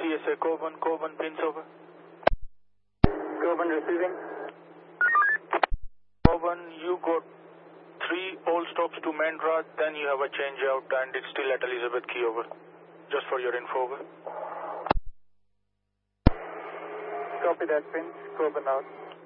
CSA Coburn, pins over. Coburn receiving. Coburn, you got 3 all stops to Mandra, then you have a change out and it's still at Elizabeth Key over. Just for your info over. Copy that, Prince. Coburn out.